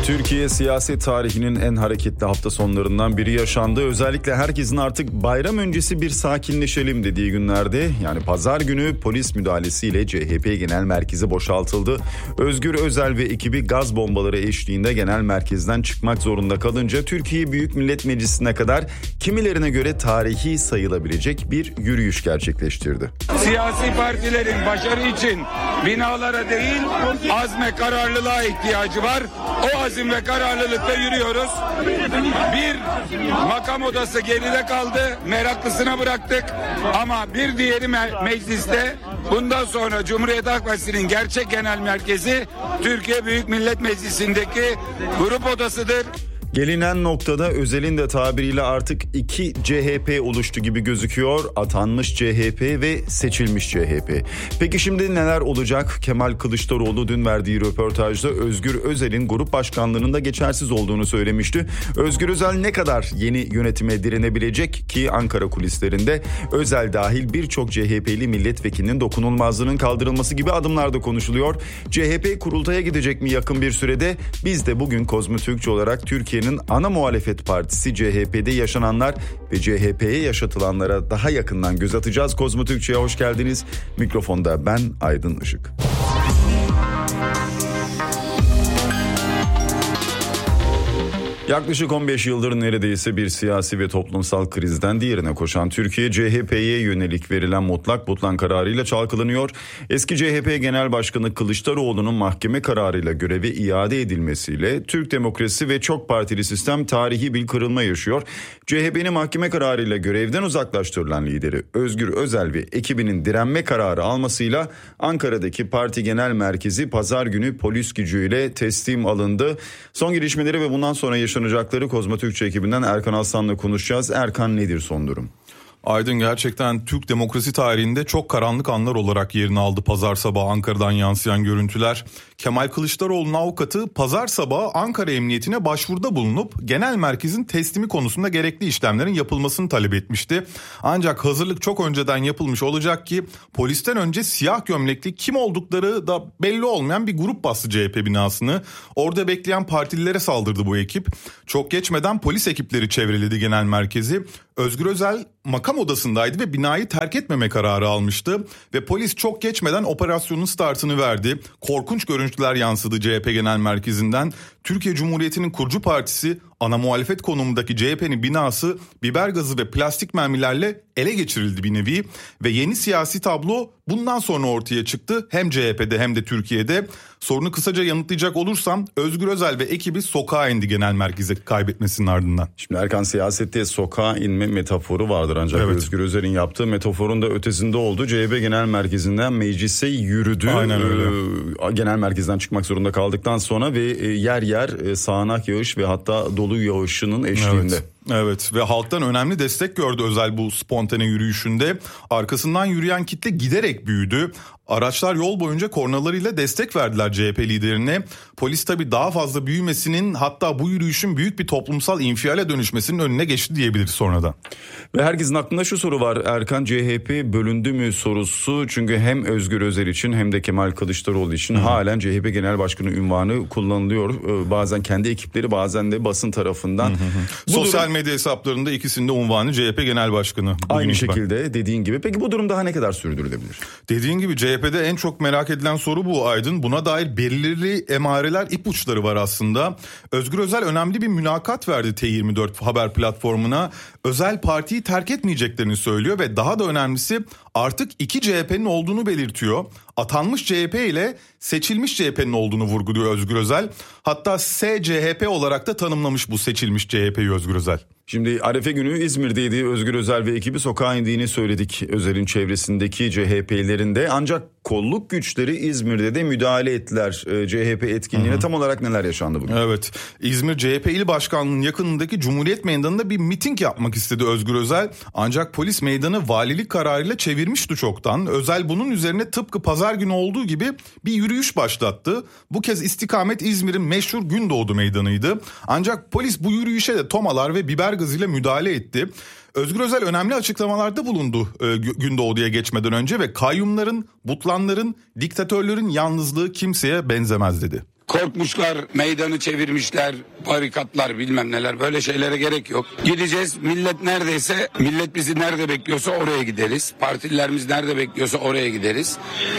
Türkiye siyaset tarihinin en hareketli hafta sonlarından biri yaşandı. Özellikle herkesin artık bayram öncesi bir sakinleşelim dediği günlerde, yani pazar günü polis müdahalesiyle CHP Genel Merkezi boşaltıldı. Özgür Özel ve ekibi gaz bombaları eşliğinde genel merkezden çıkmak zorunda kalınca Türkiye Büyük Millet Meclisi'ne kadar kimilerine göre tarihi sayılabilecek bir yürüyüş gerçekleştirdi. Siyasi partilerin başarı için binalara değil, azme, kararlılığa ihtiyacı var. O azim ve kararlılıkla yürüyoruz. Bir makam odası geride kaldı. Meraklısına bıraktık. Ama bir diğeri mecliste. Bundan sonra Cumhuriyet Halk Partisi'nin gerçek genel merkezi Türkiye Büyük Millet Meclisi'ndeki grup odasıdır. Gelinen noktada Özel'in de tabiriyle artık iki CHP oluştu gibi gözüküyor. Atanmış CHP ve seçilmiş CHP. Peki şimdi neler olacak? Kemal Kılıçdaroğlu dün verdiği röportajda Özgür Özel'in grup başkanlığının da geçersiz olduğunu söylemişti. Özgür Özel ne kadar yeni yönetime direnebilecek ki Ankara kulislerinde Özel dahil birçok CHP'li milletvekilinin dokunulmazlığının kaldırılması gibi adımlar da konuşuluyor. CHP kurultaya gidecek mi yakın bir sürede? Biz de bugün Kozmo Türkçe olarak Türkiye'nin ana muhalefet partisi CHP'de yaşananlar ve CHP'ye yaşatılanlara daha yakından göz atacağız. Kozmo Türkçe'ye hoş geldiniz. Mikrofonda ben Aydın Işık. Yaklaşık 15 yıldır neredeyse bir siyasi ve toplumsal krizden diğerine koşan Türkiye, CHP'ye yönelik verilen mutlak butlan kararıyla çalkalanıyor. Eski CHP Genel Başkanı Kılıçdaroğlu'nun mahkeme kararıyla göreve iade edilmesiyle Türk demokrasisi ve çok partili sistem tarihi bir kırılma yaşıyor. CHP'nin mahkeme kararıyla görevden uzaklaştırılan lideri Özgür Özel ve ekibinin direnme kararı almasıyla Ankara'daki parti genel merkezi pazar günü polis gücüyle teslim alındı. Son gelişmeleri ve bundan sonra yaşanacakları Kozmo Türkçe ekibinden Erkan Aslan'la konuşacağız. Erkan, nedir son durum? Aydın, gerçekten Türk demokrasi tarihinde çok karanlık anlar olarak yerini aldı pazar sabahı Ankara'dan yansıyan görüntüler. Kemal Kılıçdaroğlu'nun avukatı pazar sabahı Ankara Emniyetine başvuruda bulunup genel merkezin teslimi konusunda gerekli işlemlerin yapılmasını talep etmişti. Ancak hazırlık çok önceden yapılmış olacak ki polisten önce siyah gömlekli kim oldukları da belli olmayan bir grup bastı CHP binasını. Orada bekleyen partililere saldırdı bu ekip. Çok geçmeden polis ekipleri çevreledi genel merkezi. Özgür Özel makam odasındaydı ve binayı terk etmeme kararı almıştı ve polis çok geçmeden operasyonun startını verdi. Korkunç görüntüler yansıdı CHP Genel Merkezi'nden. Türkiye Cumhuriyeti'nin kurucu partisi ana muhalefet konumundaki CHP'nin binası biber gazı ve plastik mermilerle ele geçirildi bir nevi ve yeni siyasi tablo bundan sonra ortaya çıktı. Hem CHP'de hem de Türkiye'de. Sorunu kısaca yanıtlayacak olursam Özgür Özel ve ekibi sokağa indi genel merkezi kaybetmesinin ardından. Şimdi Erkan, siyasette sokağa inme metaforu vardır ancak evet, Özgür Özel'in yaptığı metaforun da ötesinde oldu. CHP Genel Merkezi'nden meclise yürüdü. Aynen öyle. Genel merkezden çıkmak zorunda kaldıktan sonra ve yer yer sağanak yağış ve hatta dolu yağışının eşliğinde. Evet ve halktan önemli destek gördü Özel bu spontane yürüyüşünde. Arkasından yürüyen kitle giderek büyüdü. Araçlar yol boyunca kornalarıyla destek verdiler CHP liderine. Polis tabii daha fazla büyümesinin, hatta bu yürüyüşün büyük bir toplumsal infiale dönüşmesinin önüne geçti diyebiliriz sonradan. Ve herkesin aklında şu soru var Erkan, CHP bölündü mü sorusu. Çünkü hem Özgür Özel için hem de Kemal Kılıçdaroğlu için halen CHP Genel Başkanı unvanı kullanılıyor. Bazen kendi ekipleri, bazen de basın tarafından. Sosyal medya hesaplarında ikisinde unvanı CHP Genel Başkanı. Aynı şekilde dediğin gibi. Peki bu durum daha ne kadar sürdürülebilir? Dediğin gibi CHP'de en çok merak edilen soru bu Aydın. Buna dair belirli emareler, ipuçları var aslında. Özgür Özel önemli bir mülakat verdi T24 haber platformuna. Özel partiyi terk etmeyeceklerini söylüyor ve daha da önemlisi artık iki CHP'nin olduğunu belirtiyor. Atanmış CHP ile seçilmiş CHP'nin olduğunu vurguluyor Özgür Özel. Hatta SCHP olarak da tanımlamış bu seçilmiş CHP'yi Özgür Özel. Şimdi Arefe günü İzmir'deydi. Özgür Özel ve ekibi sokağa indiğini söyledik. Özel'in çevresindeki CHP'lerin de, ancak kolluk güçleri İzmir'de de müdahale ettiler CHP etkinliğine. Tam olarak neler yaşandı bugün? Evet, İzmir CHP İl Başkanlığı'nın yakınındaki Cumhuriyet Meydanı'nda bir miting yapmak istedi Özgür Özel. Ancak polis meydanı valilik kararıyla çevirmişti çoktan. Özel bunun üzerine tıpkı pazar günü olduğu gibi bir yürüyüş başlattı. Bu kez istikamet İzmir'in meşhur Gündoğdu Meydanı'ydı. Ancak polis bu yürüyüşe de tomalar ve biber gazıyla müdahale etti. Özgür Özel önemli açıklamalarda bulundu Gündoğdu'ya geçmeden önce ve kayyumların, butlanların, diktatörlerin yalnızlığı kimseye benzemez dedi. Korkmuşlar, meydanı çevirmişler, barikatlar bilmem neler, böyle şeylere gerek yok. Gideceğiz, millet bizi nerede bekliyorsa oraya gideriz. Partililerimiz nerede bekliyorsa oraya gideriz.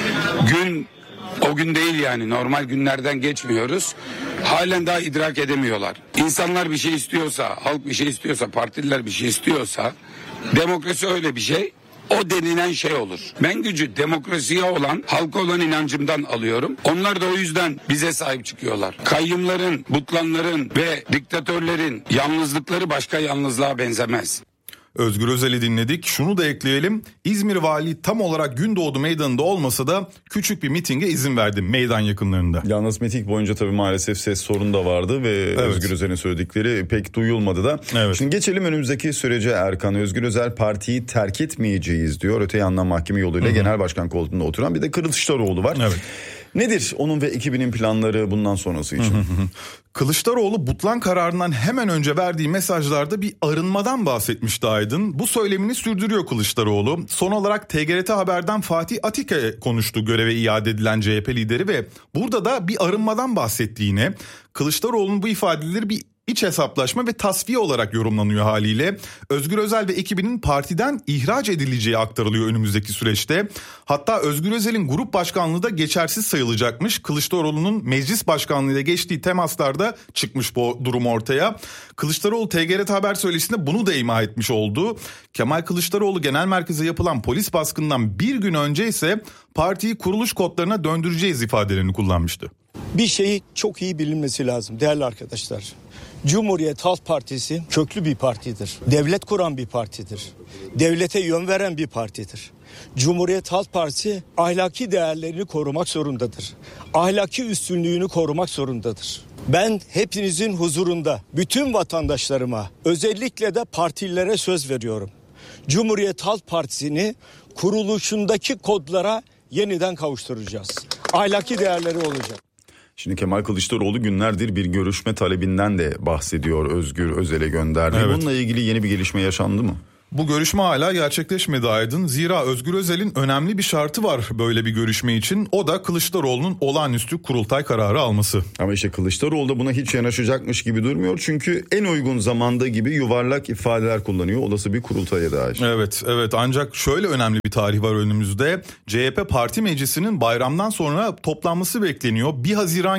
O gün değil yani, normal günlerden geçmiyoruz. Halen daha idrak edemiyorlar. İnsanlar bir şey istiyorsa, halk bir şey istiyorsa, partililer bir şey istiyorsa, demokrasi öyle bir şey. O denilen şey olur. Ben gücü demokrasiye olan, halka olan inancımdan alıyorum. Onlar da o yüzden bize sahip çıkıyorlar. Kayyumların, butlanların ve diktatörlerin yalnızlıkları başka yalnızlığa benzemez. Özgür Özel'i dinledik. Şunu da ekleyelim. İzmir Vali tam olarak Gündoğdu Meydanı'nda olmasa da küçük bir mitinge izin verdi meydan yakınlarında. Yalnız miting boyunca tabii maalesef ses sorunu da vardı ve evet. Özgür Özel'in söyledikleri pek duyulmadı da. Evet. Şimdi geçelim önümüzdeki sürece Erkan. Özgür Özel partiyi terk etmeyeceğiz diyor. Öte yandan mahkeme yoluyla genel başkan koltuğunda oturan bir de Kılıçdaroğlu var. Evet. Nedir onun ve ekibinin planları bundan sonrası için? Kılıçdaroğlu Butlan kararından hemen önce verdiği mesajlarda bir arınmadan bahsetmişti Aydın. Bu söylemini sürdürüyor Kılıçdaroğlu. Son olarak TGRT Haber'den Fatih Atike konuştu, göreve iade edilen CHP lideri, ve burada da bir arınmadan bahsettiğine, Kılıçdaroğlu'nun bu ifadeleri bir İç hesaplaşma ve tasfiye olarak yorumlanıyor haliyle. Özgür Özel ve ekibinin partiden ihraç edileceği aktarılıyor önümüzdeki süreçte. Hatta Özgür Özel'in grup başkanlığı da geçersiz sayılacakmış. Kılıçdaroğlu'nun meclis başkanlığıyla geçtiği temaslarda çıkmış bu durum ortaya. Kılıçdaroğlu TGRT Haber söyleşisinde bunu da ima etmiş oldu. Kemal Kılıçdaroğlu genel merkeze yapılan polis baskından bir gün önce ise partiyi kuruluş kodlarına döndüreceğiz ifadelerini kullanmıştı. Bir şeyi çok iyi bilinmesi lazım değerli arkadaşlar. Cumhuriyet Halk Partisi köklü bir partidir. Devlet kuran bir partidir. Devlete yön veren bir partidir. Cumhuriyet Halk Partisi ahlaki değerlerini korumak zorundadır. Ahlaki üstünlüğünü korumak zorundadır. Ben hepinizin huzurunda bütün vatandaşlarıma, özellikle de partilere söz veriyorum. Cumhuriyet Halk Partisi'ni kuruluşundaki kodlara yeniden kavuşturacağız. Ahlaki değerleri olacak. Şimdi Kemal Kılıçdaroğlu günlerdir bir görüşme talebinden de bahsediyor, Özgür Özel'e gönderdi. Evet. Bununla ilgili yeni bir gelişme yaşandı mı? Bu görüşme hala gerçekleşmedi Aydın. Zira Özgür Özel'in önemli bir şartı var böyle bir görüşme için. O da Kılıçdaroğlu'nun olağanüstü kurultay kararı alması. Ama işte Kılıçdaroğlu da buna hiç yanaşacakmış gibi durmuyor. Çünkü en uygun zamanda gibi yuvarlak ifadeler kullanıyor olası bir kurultaya dair. Evet, ancak şöyle önemli bir tarih var önümüzde. CHP Parti Meclisi'nin bayramdan sonra toplanması bekleniyor. 1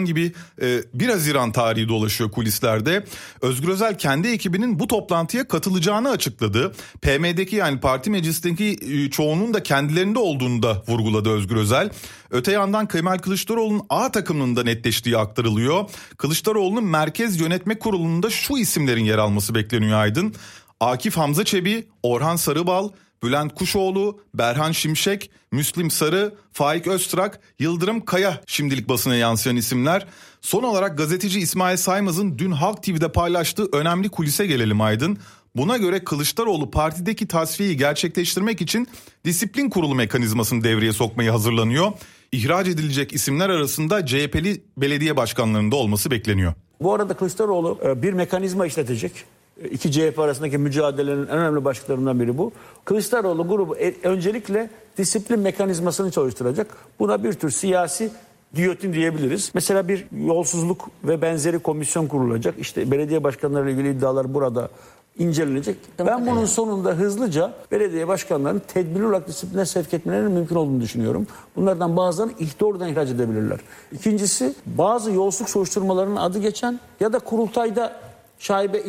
Haziran tarihi dolaşıyor kulislerde. Özgür Özel kendi ekibinin bu toplantıya katılacağını açıkladı. PM'deki, yani parti meclisindeki çoğunun da kendilerinde olduğunu da vurguladı Özgür Özel. Öte yandan Kemal Kılıçdaroğlu'nun A takımının da netleştiği aktarılıyor. Kılıçdaroğlu'nun Merkez Yönetme Kurulu'nda şu isimlerin yer alması bekleniyor Aydın. Akif Hamza Çebi, Orhan Sarıbal, Bülent Kuşoğlu, Berhan Şimşek, Müslim Sarı, Faik Öztrak, Yıldırım Kaya şimdilik basına yansıyan isimler. Son olarak gazeteci İsmail Saymaz'ın dün Halk TV'de paylaştığı önemli kulise gelelim Aydın. Buna göre Kılıçdaroğlu partideki tasfiyeyi gerçekleştirmek için disiplin kurulu mekanizmasını devreye sokmayı hazırlanıyor. İhraç edilecek isimler arasında CHP'li belediye başkanlarının da olması bekleniyor. Bu arada Kılıçdaroğlu bir mekanizma işletecek. İki CHP arasındaki mücadelenin en önemli başlıklarından biri bu. Kılıçdaroğlu grubu öncelikle disiplin mekanizmasını çalıştıracak. Buna bir tür siyasi giyotin diyebiliriz. Mesela bir yolsuzluk ve benzeri komisyon kurulacak. İşte belediye başkanları ile ilgili iddialar burada incelenecek. Ben bunun sonunda hızlıca belediye başkanlarının tedbirli olarak disipline sevk etmelerinin mümkün olduğunu düşünüyorum. Bunlardan bazılarını doğrudan ihraç edebilirler. İkincisi, bazı yolsuzluk soruşturmalarının adı geçen ya da kurultayda şaibe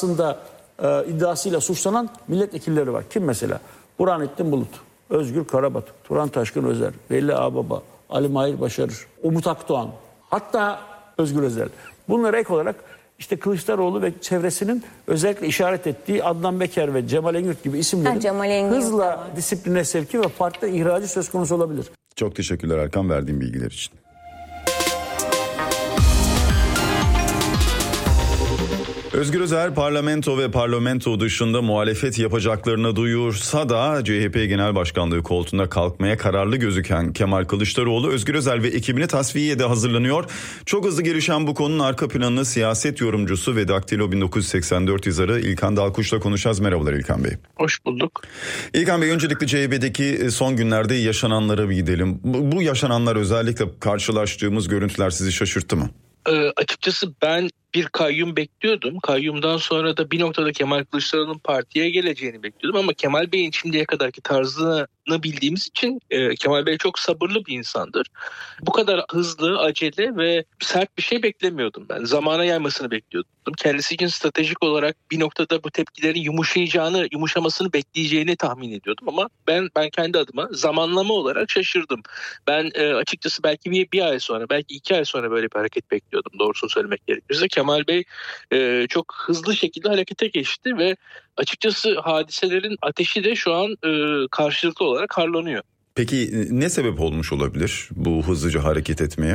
iddiasıyla suçlanan milletvekilleri var. Kim mesela? Burhanettin Bulut, Özgür Karabat, Turan Taşkın Özer, Veli Ağbaba, Ali Mahir Başarır, Umut Akdoğan, hatta Özgür Özel. Bunlara ek olarak işte Kılıçdaroğlu ve çevresinin özellikle işaret ettiği Adnan Beker ve Cemal Engürt gibi isimlerin hızla disipline sevki ve partiden ihracı söz konusu olabilir. Çok teşekkürler Erkan verdiğin bilgiler için. Özgür Özel parlamento ve parlamento dışında muhalefet yapacaklarını duyursa da CHP Genel Başkanlığı koltuğunda kalkmaya kararlı gözüken Kemal Kılıçdaroğlu Özgür Özel ve ekibini tasfiyeye de hazırlanıyor. Çok hızlı gelişen bu konunun arka planını siyaset yorumcusu ve Daktilo 1984 yazarı İlkan Dalkuş'la konuşacağız. Merhabalar İlkan Bey. Hoş bulduk. İlkan Bey, öncelikle CHP'deki son günlerde yaşananlara bir gidelim. Bu yaşananlar, özellikle karşılaştığımız görüntüler sizi şaşırttı mı? Açıkçası ben bir kayyum bekliyordum. Kayyumdan sonra da bir noktada Kemal Kılıçdaroğlu'nun partiye geleceğini bekliyordum. Ama Kemal Bey'in şimdiye kadarki tarzını bildiğimiz için Kemal Bey çok sabırlı bir insandır. Bu kadar hızlı, acele ve sert bir şey beklemiyordum ben. Zamana yaymasını bekliyordum. Kendisi için stratejik olarak bir noktada bu tepkilerin yumuşamasını bekleyeceğini tahmin ediyordum. Ama ben kendi adıma zamanlama olarak şaşırdım. Ben açıkçası belki bir ay sonra, belki 2 ay sonra böyle bir hareket bekliyordum, doğrusunu söylemek gerekirse. Kemal Bey çok hızlı şekilde harekete geçti ve açıkçası hadiselerin ateşi de şu an karşılıklı olarak harlanıyor. Peki ne sebep olmuş olabilir bu hızlıca hareket etmeye?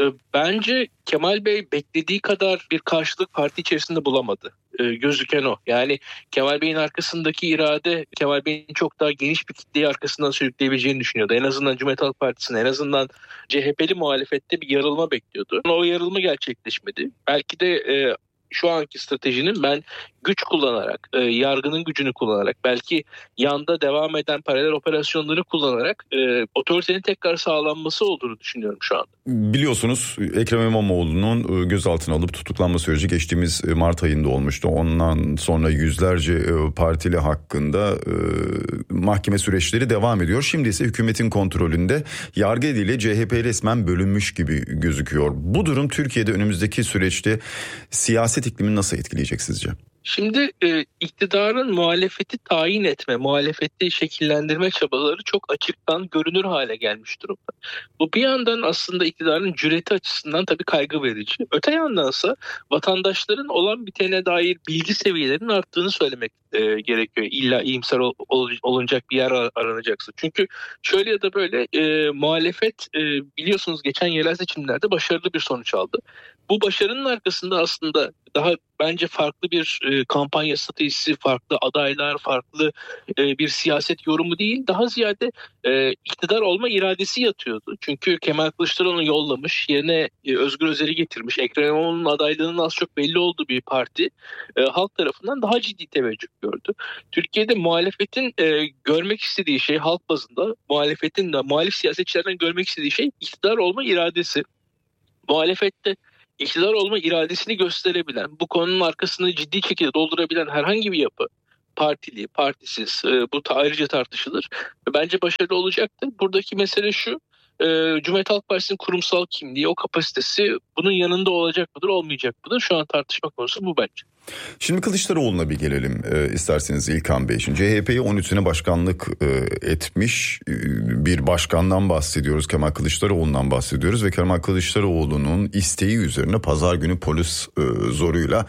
Bence Kemal Bey beklediği kadar bir karşılık parti içerisinde bulamadı. Gözüken o. Yani Kemal Bey'in arkasındaki irade, Kemal Bey'in çok daha geniş bir kitleyi arkasından sürükleyebileceğini düşünüyordu. En azından Cumhuriyet Halk Partisi'ne, en azından CHP'li muhalefette bir yarılma bekliyordu. O yarılma gerçekleşmedi. Belki de şu anki stratejinin ben güç kullanarak, yargının gücünü kullanarak, belki yanda devam eden paralel operasyonları kullanarak otoritenin tekrar sağlanması olduğunu düşünüyorum şu anda. Biliyorsunuz Ekrem İmamoğlu'nun gözaltına alıp tutuklanma süreci geçtiğimiz Mart ayında olmuştu. Ondan sonra yüzlerce partili hakkında mahkeme süreçleri devam ediyor. Şimdi ise hükümetin kontrolünde yargı eliyle CHP resmen bölünmüş gibi gözüküyor. Bu durum Türkiye'de önümüzdeki süreçte siyaset iklimini nasıl etkileyecek sizce? Şimdi iktidarın muhalefeti tayin etme, muhalefeti şekillendirme çabaları çok açıktan görünür hale gelmiş durumda. Bu bir yandan aslında iktidarın cüreti açısından tabii kaygı verici. Öte yandansa vatandaşların olan bitene dair bilgi seviyelerinin arttığını söylemek gerekiyor. İlla iyimser olunacak bir yer aranacaksa. Çünkü şöyle ya da böyle muhalefet biliyorsunuz geçen yerel seçimlerde başarılı bir sonuç aldı. Bu başarının arkasında aslında daha bence farklı bir kampanya stratejisi, farklı adaylar, farklı bir siyaset yorumu değil, daha ziyade iktidar olma iradesi yatıyordu. Çünkü Kemal Kılıçdaroğlu'nu yollamış, yerine Özgür Özel'i getirmiş, Ekrem İmamoğlu'nun adaylığının az çok belli olduğu bir parti halk tarafından daha ciddi teveccüh gördü. Türkiye'de muhalefetin görmek istediği şey, halk bazında muhalefetin de muhalif siyasetçilerden görmek istediği şey iktidar olma iradesi. Muhalefette İktidar olma iradesini gösterebilen, bu konunun arkasını ciddi şekilde doldurabilen herhangi bir yapı, partili, partisiz, bu ayrıca tartışılır. Bence başarılı olacaktır. Buradaki mesele şu, Cumhuriyet Halk Partisi'nin kurumsal kimliği, o kapasitesi bunun yanında olacak mıdır, olmayacak mıdır? Şu an tartışma konusu bu bence. Şimdi Kılıçdaroğlu'na bir gelelim isterseniz İlkan Bey. Şimdi CHP'yi 13 sene başkanlık etmiş bir başkandan bahsediyoruz. Kemal Kılıçdaroğlu'ndan bahsediyoruz ve Kemal Kılıçdaroğlu'nun isteği üzerine pazar günü polis zoruyla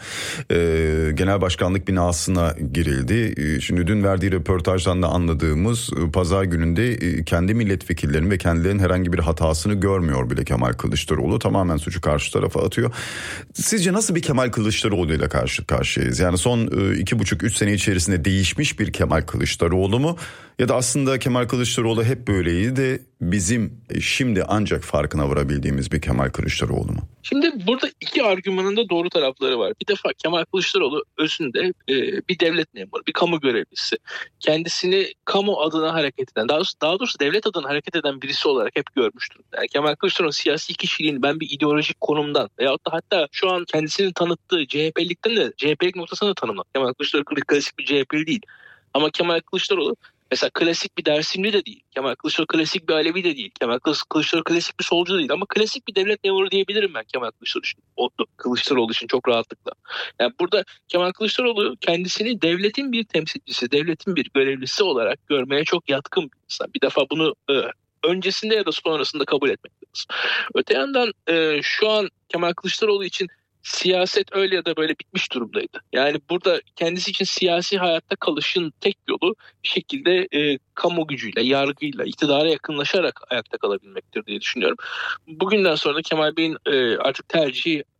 genel başkanlık binasına girildi. Şimdi dün verdiği röportajdan da anladığımız pazar gününde kendi milletvekillerinin ve kendilerinin herhangi bir hatasını görmüyor bile Kemal Kılıçdaroğlu. Tamamen suçu karşı tarafa atıyor. Sizce nasıl bir Kemal Kılıçdaroğlu ile karşıyayız? Yani son 2,5-3 sene içerisinde değişmiş bir Kemal Kılıçdaroğlu mu? Ya da aslında Kemal Kılıçdaroğlu hep böyleydi de bizim şimdi ancak farkına varabildiğimiz bir Kemal Kılıçdaroğlu mu? Şimdi burada iki argümanın da doğru tarafları var. Bir defa Kemal Kılıçdaroğlu özünde bir devlet memuru, bir kamu görevlisi. Kendisini kamu adına hareket eden, daha doğrusu devlet adına hareket eden birisi olarak hep görmüştür. Yani Kemal Kılıçdaroğlu'nun siyasi kişiliğini ben bir ideolojik konumdan veyahut da hatta şu an kendisini tanıttığı CHP'likten de CHP'lik noktasını da tanımlar. Kemal Kılıçdaroğlu klasik bir CHP'li değil. Ama Kemal Kılıçdaroğlu mesela klasik bir Dersimli de değil. Kemal Kılıçdaroğlu klasik bir Alevi de değil. Kemal Kılıçdaroğlu klasik bir solcu da değil. Ama klasik bir devlet memuru diyebilirim ben Kemal Kılıçdaroğlu için çok rahatlıkla. Yani burada Kemal Kılıçdaroğlu kendisini devletin bir temsilcisi, devletin bir görevlisi olarak görmeye çok yatkın bir insan. Bir defa bunu öncesinde ya da sonrasında kabul etmek lazım. Öte yandan şu an Kemal Kılıçdaroğlu için siyaset öyle ya da böyle bitmiş durumdaydı. Yani burada kendisi için siyasi hayatta kalışın tek yolu bir şekilde kamu gücüyle, yargıyla, iktidara yakınlaşarak ayakta kalabilmektir diye düşünüyorum. Bugünden sonra da Kemal Bey'in artık tercihi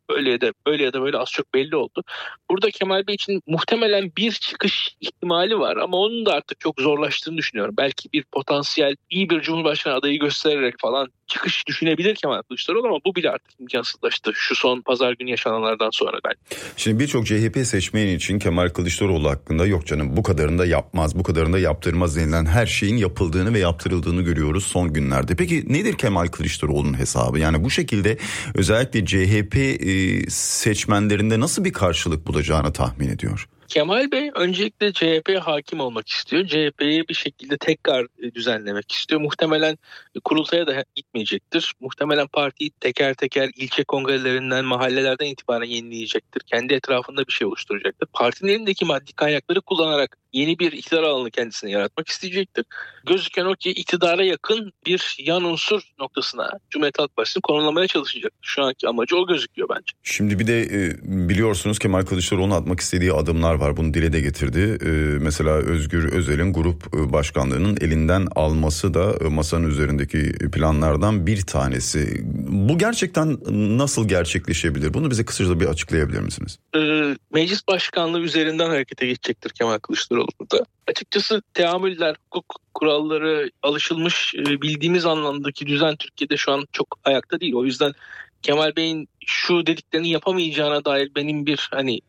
Öyle ya da böyle az çok belli oldu. Burada Kemal Bey için muhtemelen bir çıkış ihtimali var ama onun da artık çok zorlaştığını düşünüyorum. Belki bir potansiyel iyi bir Cumhurbaşkanı adayı göstererek falan çıkış düşünebilir Kemal Kılıçdaroğlu ama bu bile artık imkansızlaştı şu son pazar günü yaşananlardan sonra belki. Şimdi birçok CHP seçmeni için Kemal Kılıçdaroğlu hakkında yok canım bu kadarını da yapmaz, bu kadarını da yaptırmaz denilen her şeyin yapıldığını ve yaptırıldığını görüyoruz son günlerde. Peki nedir Kemal Kılıçdaroğlu'nun hesabı? Yani bu şekilde özellikle CHP seçmenlerinde nasıl bir karşılık bulacağını tahmin ediyor? Kemal Bey öncelikle CHP'ye hakim olmak istiyor. CHP'yi bir şekilde tekrar düzenlemek istiyor. Muhtemelen kurultaya da gitmeyecektir. Muhtemelen partiyi teker teker ilçe kongrelerinden, mahallelerden itibaren yenileyecektir. Kendi etrafında bir şey oluşturacaktır. Partinin elindeki maddi kaynakları kullanarak yeni bir iktidar alanı kendisine yaratmak isteyecektir. Gözüken o ki iktidara yakın bir yan unsur noktasına Cumhuriyet Halk Partisi'ni konumlamaya çalışacak. Şu anki amacı o gözüküyor bence. Şimdi bir de biliyorsunuz Kemal Kılıçdaroğlu'nun atmak istediği adımlar var. Bunu dile de getirdi. Mesela Özgür Özel'in grup başkanlığının elinden alması da masanın üzerindeki planlardan bir tanesi. Bu gerçekten nasıl gerçekleşebilir? Bunu bize kısaca bir açıklayabilir misiniz? Meclis başkanlığı üzerinden harekete geçecektir Kemal Kılıçdaroğlu burada. Açıkçası teamüller, hukuk kuralları, alışılmış bildiğimiz anlamdaki düzen Türkiye'de şu an çok ayakta değil. O yüzden Kemal Bey'in şu dediklerini yapamayacağına dair benim bir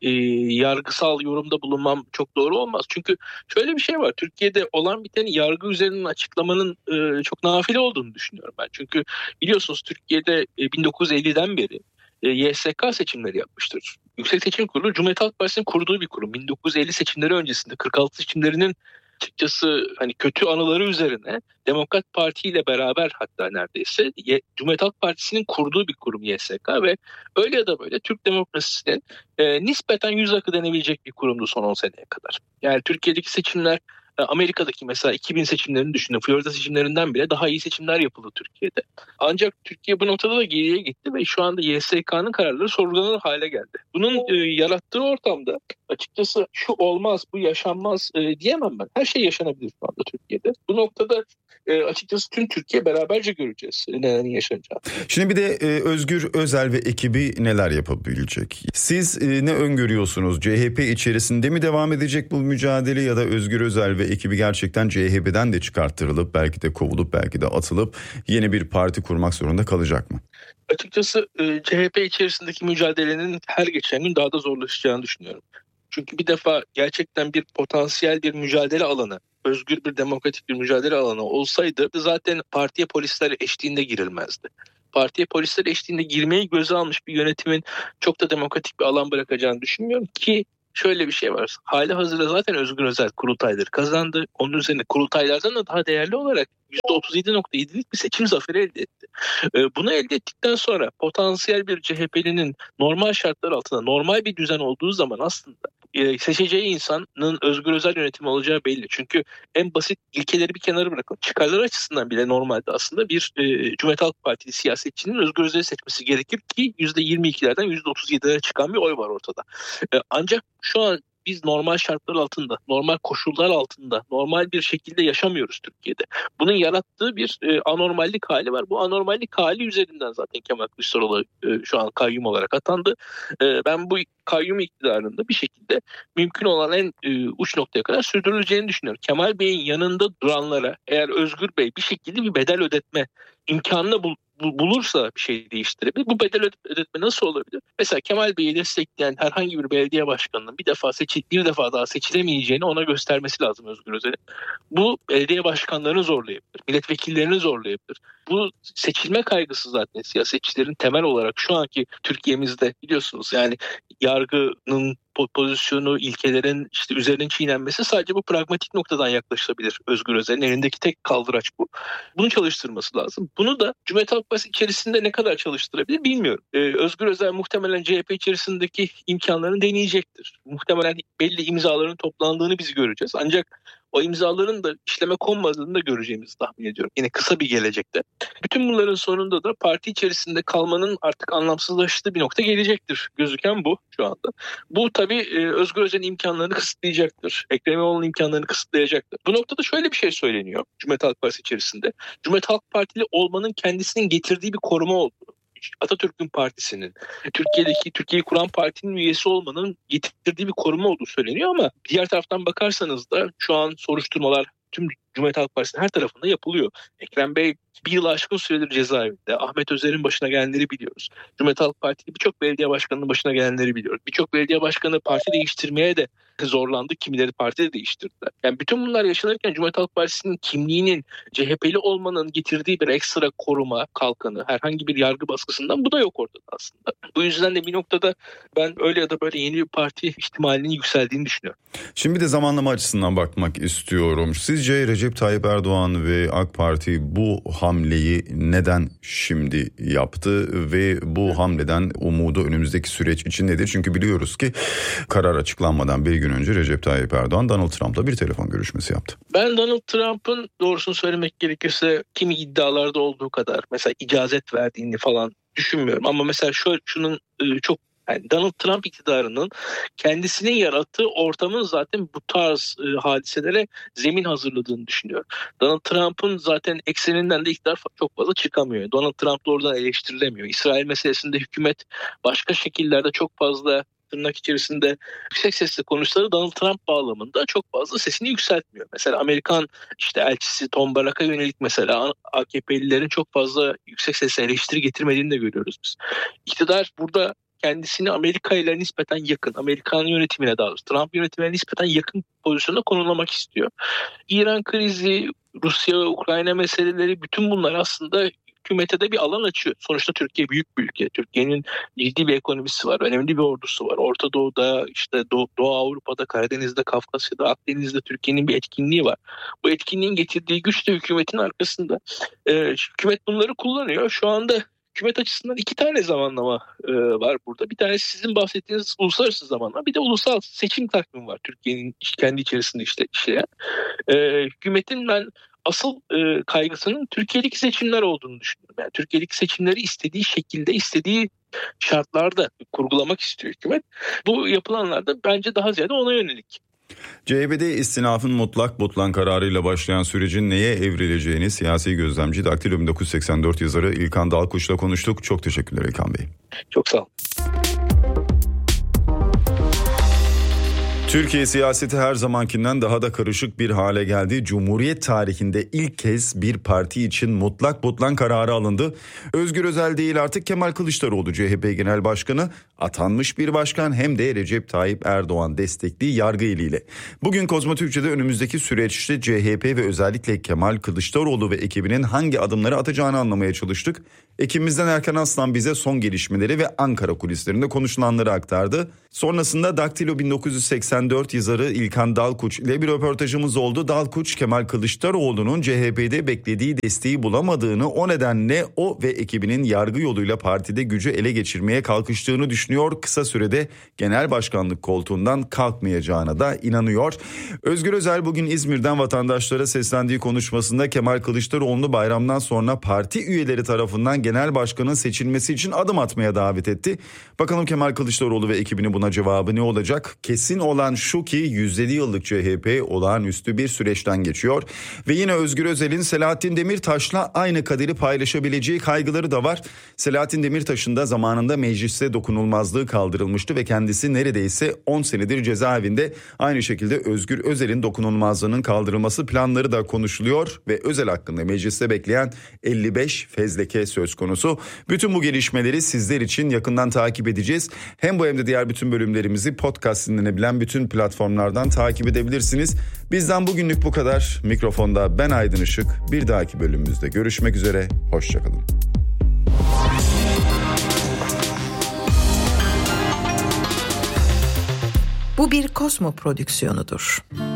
yargısal yorumda bulunmam çok doğru olmaz. Çünkü şöyle bir şey var. Türkiye'de olan biteni yargı üzerinden açıklamanın çok nafile olduğunu düşünüyorum ben. Çünkü biliyorsunuz Türkiye'de 1950'den beri YSK seçimleri yapmıştır. Yüksek Seçim Kurulu Cumhuriyet Halk Partisi'nin kurduğu bir kurum. 1950 seçimleri öncesinde 46 seçimlerinin açıkçası hani kötü anıları üzerine Demokrat Parti ile beraber hatta neredeyse Cumhuriyet Halk Partisi'nin kurduğu bir kurum YSK ve öyle ya da böyle Türk demokrasisinin nispeten yüz akı denebilecek bir kurumdu son 10 seneye kadar. Yani Türkiye'deki seçimler Amerika'daki mesela 2000 seçimlerini düşünün. Florida seçimlerinden bile daha iyi seçimler yapıldı Türkiye'de. Ancak Türkiye bu noktada da geriye gitti ve şu anda YSK'nın kararları sorgulanır hale geldi. Bunun yarattığı ortamda açıkçası şu olmaz, bu yaşanmaz diyemem ben. Her şey yaşanabilir şu anda Türkiye'de. Bu noktada açıkçası tüm Türkiye beraberce göreceğiz nelerin yaşanacağını. Şimdi bir de Özgür Özel ve ekibi neler yapabilecek? Siz ne öngörüyorsunuz? CHP içerisinde mi devam edecek bu mücadele ya da Özgür Özel ve ekibi gerçekten CHP'den de çıkarttırılıp belki de kovulup belki de atılıp yeni bir parti kurmak zorunda kalacak mı? Açıkçası CHP içerisindeki mücadelenin her geçen gün daha da zorlaşacağını düşünüyorum. Çünkü bir defa gerçekten bir potansiyel bir mücadele alanı, özgür bir demokratik bir mücadele alanı olsaydı zaten partiye polisler eşliğinde girilmezdi. Partiye polisler eşliğinde girmeyi göze almış bir yönetimin çok da demokratik bir alan bırakacağını düşünmüyorum ki şöyle bir şey var. Hali hazırda zaten Özgür Özel kurultayları kazandı. Onun üzerine kurultaylardan da daha değerli olarak %37.7'lik bir seçim zaferi elde etti. Bunu elde ettikten sonra potansiyel bir CHP'linin normal şartlar altında normal bir düzen olduğu zaman aslında seçeceği insanın Özgür Özel yönetimi olacağı belli. Çünkü en basit ilkeleri bir kenara bırakın. Çıkarlar açısından bile normalde aslında bir Cumhuriyet Halk Partili siyasetçinin Özgür Özel'i seçmesi gerekir ki %22'lerden %37'lere çıkan bir oy var ortada. Ancak şu an biz normal şartlar altında, normal koşullar altında, normal bir şekilde yaşamıyoruz Türkiye'de. Bunun yarattığı bir anormallik hali var. Bu anormallik hali üzerinden zaten Kemal Kılıçdaroğlu şu an kayyum olarak atandı. Ben bu kayyum iktidarında bir şekilde mümkün olan en uç noktaya kadar sürdürüleceğini düşünüyorum. Kemal Bey'in yanında duranlara eğer Özgür Bey bir şekilde bir bedel ödetme imkanını bulursa bir şey değiştirebilir. Bu bedel ödetme nasıl olabilir? Mesela Kemal Bey'i destekleyen herhangi bir belediye başkanının bir defa daha seçilemeyeceğini ona göstermesi lazım Özgür Özel'in. Bu belediye başkanlarını zorlayabilir, milletvekillerini zorlayabilir. Bu seçilme kaygısı zaten siyasetçilerin temel olarak şu anki Türkiye'mizde biliyorsunuz yani yargının pozisyonu, ilkelerin işte üzerinin çiğnenmesi sadece bu pragmatik noktadan yaklaşılabilir. Özgür Özel'in elindeki tek kaldıraç bu. Bunu çalıştırması lazım. Bunu da Cumhuriyet Halk Partisi içerisinde ne kadar çalıştırabilir bilmiyorum. Özgür Özel muhtemelen CHP içerisindeki imkanlarını deneyecektir. Muhtemelen belli imzaların toplandığını biz göreceğiz. Ancak o imzaların da işleme konmadığını da göreceğimizi tahmin ediyorum. Yine kısa bir gelecekte. Bütün bunların sonunda da parti içerisinde kalmanın artık anlamsızlaştığı bir nokta gelecektir. Gözüken bu şu anda. Bu tabii Özgür Özel'in imkanlarını kısıtlayacaktır. Ekrem İmamoğlu'nun imkanlarını kısıtlayacaktır. Bu noktada şöyle bir şey söyleniyor Cumhuriyet Halk Partisi içerisinde. Cumhuriyet Halk Partili olmanın kendisinin getirdiği bir koruma olduğu. Atatürk'ün partisinin, Türkiye'yi kuran partinin üyesi olmanın getirdiği bir koruma olduğu söyleniyor ama diğer taraftan bakarsanız da şu an soruşturmalar tüm Cumhuriyet Halk Partisi'nin her tarafında yapılıyor. Ekrem Bey bir yıl aşkın süredir cezaevinde. Ahmet Özer'in başına gelenleri biliyoruz. Cumhuriyet Halk Partisi birçok belediye başkanının başına gelenleri biliyoruz. Birçok belediye başkanı parti değiştirmeye de zorlandı. Kimileri parti de değiştirdiler. Yani bütün bunlar yaşanırken Cumhuriyet Halk Partisi'nin kimliğinin CHP'li olmanın getirdiği bir ekstra koruma kalkanı, herhangi bir yargı baskısından bu da yok ortada aslında. Bu yüzden de bir noktada ben öyle ya da böyle yeni bir parti ihtimalinin yükseldiğini düşünüyorum. Şimdi bir de zamanlama açısından bakmak istiyorum. Sizce Recep Tayyip Erdoğan ve AK Parti bu hamleyi neden şimdi yaptı ve bu hamleden umudu önümüzdeki süreç için nedir? Çünkü biliyoruz ki karar açıklanmadan bir gün önce Recep Tayyip Erdoğan Donald Trump'la bir telefon görüşmesi yaptı. Ben Donald Trump'ın doğrusunu söylemek gerekirse kimi iddialarda olduğu kadar mesela icazet verdiğini falan düşünmüyorum. Ama mesela şunun çok yani Donald Trump iktidarının kendisinin yarattığı ortamın zaten bu tarz hadiselere zemin hazırladığını düşünüyorum. Donald Trump'ın zaten ekseninden de iktidar çok fazla çıkamıyor. Donald Trump doğrudan eleştirilemiyor. İsrail meselesinde hükümet başka şekillerde çok fazla tırnak içerisinde yüksek sesle konuşsaları Donald Trump bağlamında çok fazla sesini yükseltmiyor. Mesela Amerikan elçisi Tom Barrack'a yönelik mesela AKP'lilerin çok fazla yüksek sesle eleştiri getirmediğini de görüyoruz biz. İktidar burada kendisini Amerika ile nispeten yakın, Amerikan yönetimine daha doğrusu Trump yönetimine nispeten yakın pozisyonda konumlamak istiyor. İran krizi, Rusya ve Ukrayna meseleleri bütün bunlar aslında hükümete de bir alan açıyor. Sonuçta Türkiye büyük bir ülke. Türkiye'nin ciddi bir ekonomisi var, önemli bir ordusu var. Orta Doğu'da, Doğu Avrupa'da, Karadeniz'de, Kafkasya'da, Akdeniz'de Türkiye'nin bir etkinliği var. Bu etkinliğin getirdiği güç de hükümetin arkasında. Hükümet bunları kullanıyor. Şu anda hükümet açısından 2 tane zamanlama var burada. Bir tanesi sizin bahsettiğiniz uluslararası zamanlama. Bir de ulusal seçim takvimi var Türkiye'nin kendi içerisinde işleyen. Hükümetin ben asıl kaygısının Türkiye'deki seçimler olduğunu düşünüyorum. Yani Türkiye'deki seçimleri istediği şekilde, istediği şartlarda kurgulamak istiyor hükümet. Bu yapılanlar da bence daha ziyade ona yönelik. CHP'de istinafın mutlak butlan kararıyla başlayan sürecin neye evrileceğini siyasi gözlemci Daktilo 1984 yazarı İlkan Dalkuç'la konuştuk. Çok teşekkürler İlkan Bey. Çok sağ olun. Türkiye siyaseti her zamankinden daha da karışık bir hale geldi. Cumhuriyet tarihinde ilk kez bir parti için mutlak butlan kararı alındı. Özgür Özel değil artık Kemal Kılıçdaroğlu CHP Genel Başkanı, atanmış bir başkan hem de Recep Tayyip Erdoğan destekli yargı eliyle. Bugün Kozmo Türkçe'de önümüzdeki süreçte CHP ve özellikle Kemal Kılıçdaroğlu ve ekibinin hangi adımları atacağını anlamaya çalıştık. Ekibimizden Erkan Aslan bize son gelişmeleri ve Ankara kulislerinde konuşulanları aktardı. Sonrasında Daktilo 1984 yazarı İlkan Dalkuç ile bir röportajımız oldu. Dalkuç, Kemal Kılıçdaroğlu'nun CHP'de beklediği desteği bulamadığını, o nedenle o ve ekibinin yargı yoluyla partide gücü ele geçirmeye kalkıştığını düşünüyor. Kısa sürede genel başkanlık koltuğundan kalkmayacağına da inanıyor. Özgür Özel bugün İzmir'den vatandaşlara seslendiği konuşmasında Kemal Kılıçdaroğlu'nu bayramdan sonra parti üyeleri tarafından genel başkanın seçilmesi için adım atmaya davet etti. Bakalım Kemal Kılıçdaroğlu ve ekibinin buna cevabı ne olacak? Kesin olan şu ki 107 yıllık CHP olağanüstü bir süreçten geçiyor. Ve yine Özgür Özel'in Selahattin Demirtaş'la aynı kaderi paylaşabileceği kaygıları da var. Selahattin Demirtaş'ın da zamanında mecliste dokunulmazlığı kaldırılmıştı ve kendisi neredeyse 10 senedir cezaevinde. Aynı şekilde Özgür Özel'in dokunulmazlığının kaldırılması planları da konuşuluyor ve Özel hakkında mecliste bekleyen 55 fezleke söz konusu. Bütün bu gelişmeleri sizler için yakından takip edeceğiz. Hem bu hem de diğer bütün bölümlerimizi podcast dinlenebilen bütün platformlardan takip edebilirsiniz. Bizden bugünlük bu kadar. Mikrofonda ben Aydın Işık. Bir dahaki bölümümüzde görüşmek üzere. Hoşçakalın. Bu bir Kozmo prodüksiyonudur.